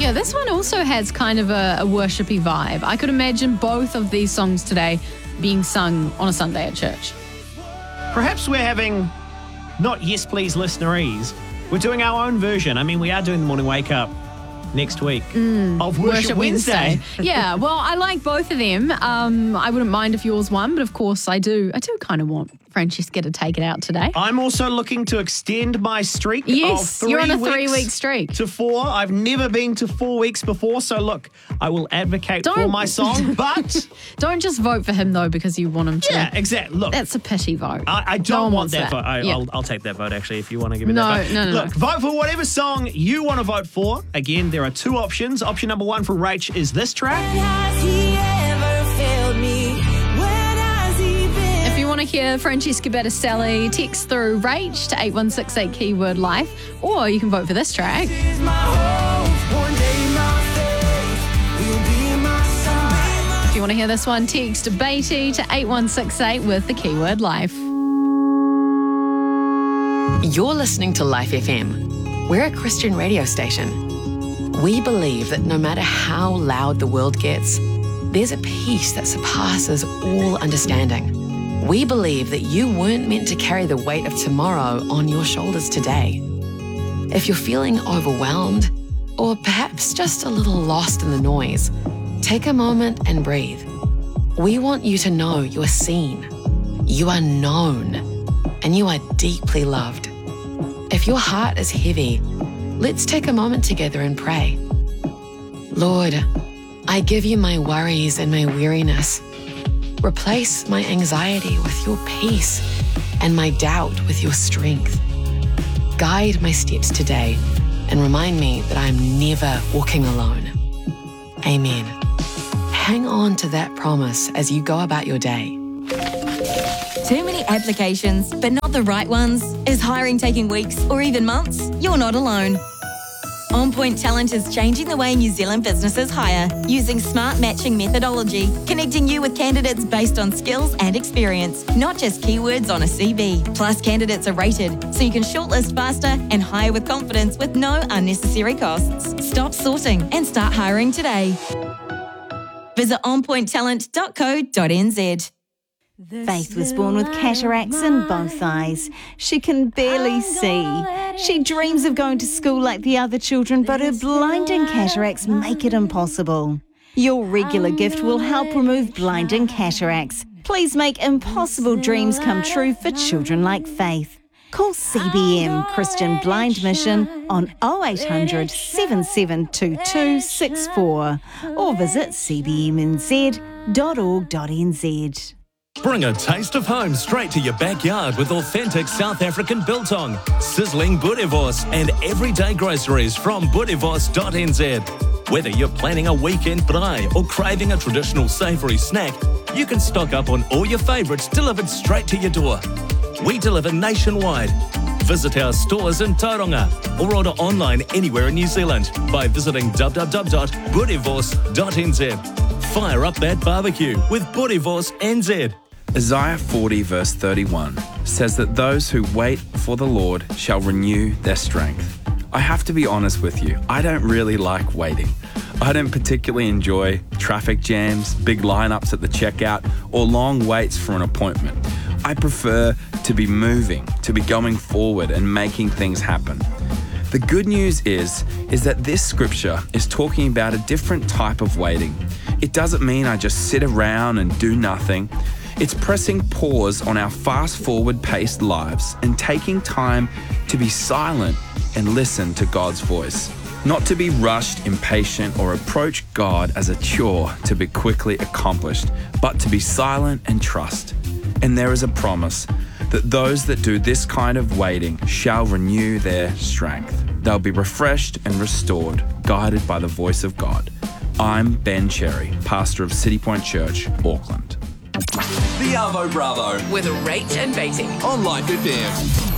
Yeah, this one also has kind of a worshipy vibe. I could imagine both of these songs today being sung on a Sunday at church. Perhaps we're having not Yes Please listenerese. We're doing our own version. I mean, we are doing the morning wake up next week of Worship Wednesday. Yeah, well, I like both of them. I wouldn't mind if yours won, but of course I do kind of want Francesca to take it out today. I'm also looking to extend my streak Yes, of 3 you're on a weeks 3-week streak. to 4. I've never been to 4 weeks before, so look, I will advocate for my song, but... Don't just vote for him, though, because you want him to. Yeah, exactly. Look, that's a pity vote. I don't want that vote. I'll take that vote, actually, if you want to give me that vote. No. Look, vote for whatever song you want to vote for. Again, there are 2 options. Option number 1 from Rach is this track. If you want to hear Francesca Battistelli, text through Rach to 8168 keyword life, or you can vote for this track. If you want to hear this one, text Beatty to 8168 with the keyword life. You're listening to Life FM. We're a Christian radio station. We believe that no matter how loud the world gets, there's a peace that surpasses all understanding. We believe that you weren't meant to carry the weight of tomorrow on your shoulders today. If you're feeling overwhelmed, or perhaps just a little lost in the noise, take a moment and breathe. We want you to know you are seen, you are known, and you are deeply loved. If your heart is heavy, let's take a moment together and pray. Lord, I give you my worries and my weariness. Replace my anxiety with your peace and my doubt with your strength. Guide my steps today and remind me that I'm never walking alone. Amen. Hang on to that promise as you go about your day. Too many applications, but not the right ones? Is hiring taking weeks or even months? You're not alone. On Point Talent is changing the way New Zealand businesses hire using smart matching methodology, connecting you with candidates based on skills and experience, not just keywords on a CV. Plus, candidates are rated, so you can shortlist faster and hire with confidence with no unnecessary costs. Stop sorting and start hiring today. Visit onpointtalent.co.nz. Faith was born with cataracts in both eyes. She can barely see. She dreams of going to school like the other children, but her blinding cataracts make it impossible. Your regular gift will help remove blinding cataracts. Please make impossible dreams come true for children like Faith. Call CBM Christian Blind Mission on 0800 7722 64 or visit cbmnz.org.nz. Bring a taste of home straight to your backyard with authentic South African biltong, sizzling boerewors and everyday groceries from boerewors.nz. Whether you're planning a weekend braai or craving a traditional savoury snack, you can stock up on all your favourites delivered straight to your door. We deliver nationwide. Visit our stores in Tauranga or order online anywhere in New Zealand by visiting www.boerewors.nz. Fire up that barbecue with Boerewors NZ. Isaiah 40 verse 31 says that those who wait for the Lord shall renew their strength. I have to be honest with you, I don't really like waiting. I don't particularly enjoy traffic jams, big lineups at the checkout, or long waits for an appointment. I prefer to be moving, to be going forward and making things happen. The good news is that this scripture is talking about a different type of waiting. It doesn't mean I just sit around and do nothing. It's pressing pause on our fast-forward paced lives and taking time to be silent and listen to God's voice. Not to be rushed, impatient, or approach God as a chore to be quickly accomplished, but to be silent and trust. And there is a promise that those that do this kind of waiting shall renew their strength. They'll be refreshed and restored, guided by the voice of God. I'm Ben Cherry, pastor of City Point Church, Auckland. The Arvo Bravo With Rach and Beatty on Life FM.